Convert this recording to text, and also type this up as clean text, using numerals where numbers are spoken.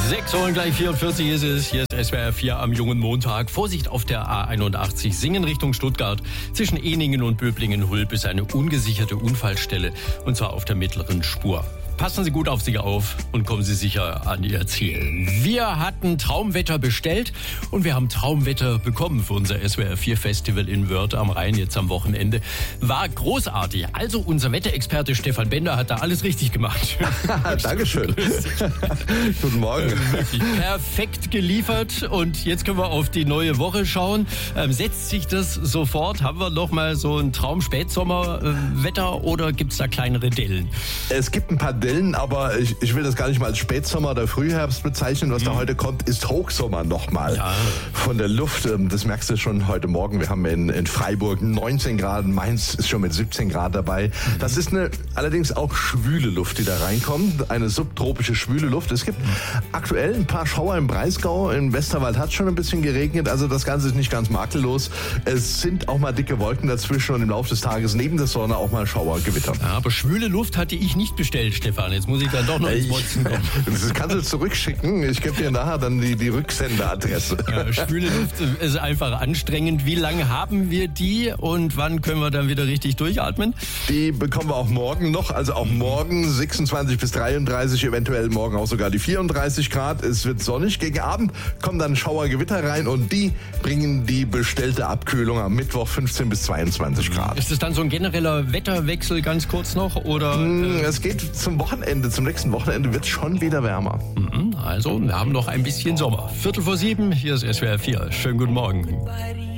6 Uhr und gleich 44 ist es. Hier ist SWR 4 am jungen Montag. Vorsicht auf der A81 Singen Richtung Stuttgart. Zwischen Ehningen und Böblingen-Hulb ist eine ungesicherte Unfallstelle. Und zwar auf der mittleren Spur. Passen Sie gut auf sich auf und kommen Sie sicher an Ihr Ziel. Wir hatten Traumwetter bestellt und wir haben Traumwetter bekommen für unser SWR 4 Festival in Wörth am Rhein jetzt am Wochenende. War großartig. Also unser Wetterexperte Stefan Bender hat da alles richtig gemacht. Dankeschön. Guten Morgen. Wirklich perfekt geliefert und jetzt können wir auf die neue Woche schauen. Setzt sich das sofort? Haben wir noch mal so ein Traum-Spätsommer-Wetter oder gibt es da kleinere Dellen? Es gibt ein paar Dellen, aber ich will das gar nicht mal als Spätsommer oder Frühherbst bezeichnen. Was da heute kommt, ist Hochsommer nochmal. Ja. Von der Luft, das merkst du schon heute Morgen. Wir haben in Freiburg 19 Grad, Mainz ist schon mit 17 Grad dabei. Das ist allerdings auch schwüle Luft, die da reinkommt. Eine subtropische schwüle Luft. Es gibt aktuell ein paar Schauer im Breisgau. Im Westerwald hat es schon ein bisschen geregnet. Also das Ganze ist nicht ganz makellos. Es sind auch mal dicke Wolken dazwischen und im Laufe des Tages neben der Sonne auch mal Schauer, Gewitter. Ja, aber schwüle Luft hatte ich nicht bestellt, Stefan. Jetzt muss ich dann doch noch ins Motzen kommen. Das kannst du zurückschicken. Ich gebe dir nachher dann die Rücksenderadresse. Ja, schwüle Luft ist einfach anstrengend. Wie lange haben wir die und wann können wir dann wieder richtig durchatmen? Die bekommen wir auch morgen noch. Also auch morgen 26 bis 33, eventuell morgen auch sogar die 34 Grad. Es wird sonnig. Gegen Abend kommen dann Schauergewitter rein und die bringen die bestellte Abkühlung am Mittwoch 15 bis 22 Grad. Ist das dann so ein genereller Wetterwechsel ganz kurz noch? Oder? Es geht zum nächsten Wochenende wird es schon wieder wärmer. Also, wir haben noch ein bisschen Sommer. 6:45, hier ist SWR 4. Schönen guten Morgen.